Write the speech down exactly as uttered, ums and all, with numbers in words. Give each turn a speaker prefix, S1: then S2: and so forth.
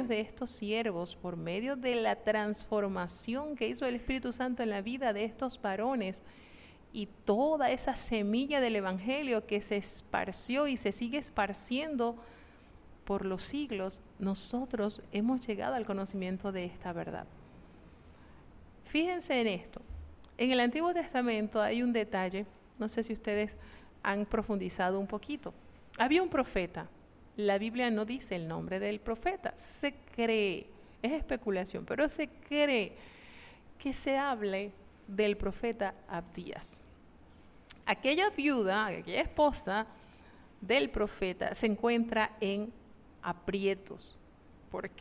S1: testimonios de estos siervos, por medio de la transformación que hizo el Espíritu Santo en la vida de estos varones y toda esa semilla del Evangelio que se esparció y se sigue esparciendo por los siglos, nosotros hemos llegado al conocimiento de esta verdad. Fíjense en esto. En el Antiguo Testamento hay un detalle, no sé si ustedes han profundizado un poquito. Había un profeta. La Biblia no dice el nombre del profeta. Se cree, es especulación, pero se cree que se hable del profeta Abdías. Aquella viuda, aquella esposa del profeta se encuentra en aprietos. ¿Por qué?